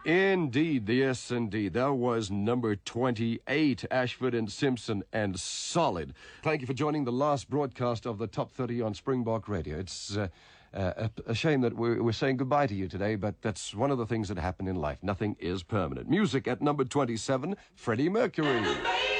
Indeed, yes, indeed. That was number 28, Ashford and Simpson and Solid. Thank you for joining the last broadcast of the Top 30 on Springbok Radio. It's a shame that we're saying goodbye to you today, but that's one of the things that happen in life. Nothing is permanent. Music at number 27, Freddie Mercury.